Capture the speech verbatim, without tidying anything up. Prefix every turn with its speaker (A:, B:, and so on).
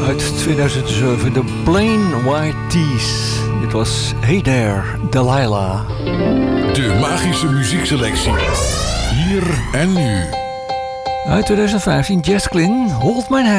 A: uit tweeduizend zeven. De Plain White Tees. Dit was Hey There, Delilah.
B: De magische muziekselectie. Hier en nu.
A: Uit tweeduizend vijftien, Jess Glynn, Hold My Hand.